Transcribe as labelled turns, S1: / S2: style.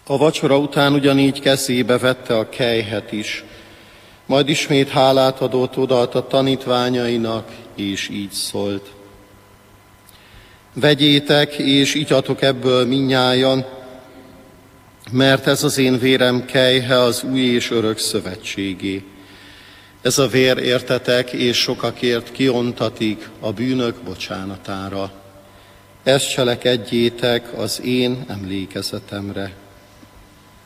S1: A vacsora után ugyanígy kezébe vette a kelyhet is, majd ismét hálát adott, odaadta tanítványainak, és így szólt: vegyétek és igyatok ebből mindnyájan, mert ez az én vérem kelyhe az új és örök szövetségé. Ez a vér értetek és sokakért kiontatik a bűnök bocsánatára. Ezt cselekedjétek az én emlékezetemre.